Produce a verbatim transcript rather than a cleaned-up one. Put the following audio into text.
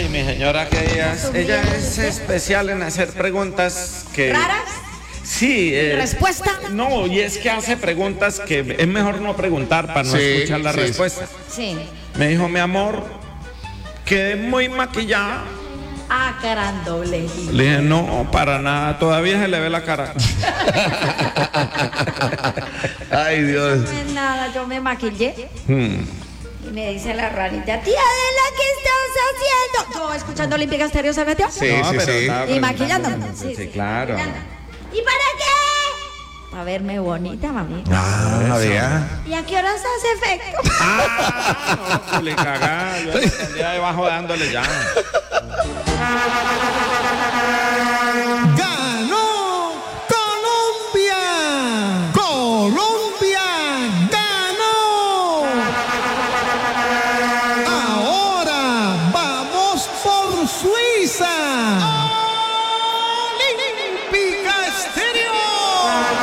mi señora que ella es, ella es especial en hacer preguntas que... ¿Raras? Sí. Eh, ¿Respuesta? No, y es que hace preguntas que es mejor no preguntar para no Sí, escuchar la sí. respuesta. Sí. Me dijo, mi amor, quedé muy maquillada. Ah, carandoble. Le dije, no, para nada, todavía se le ve la cara. Ay, Dios. No es nada, yo me maquillé. Hmm. Y me dice la ranita, tía Adela, ¿qué estás haciendo? Yo escuchando Olímpica Estéreo se metió. Sí, No, sí, pero sí. estaba Y preguntando. maquillándome. Sí, sí, claro. ¿Y para qué? Para verme bonita, mami. Ah, vea. ¿Y a qué horas hace efecto? Ah, no, le cagá. Yo tendría debajo dándole ya. ¡Ganó Colombia! ¡Colombia ganó! Ahora vamos por Suiza.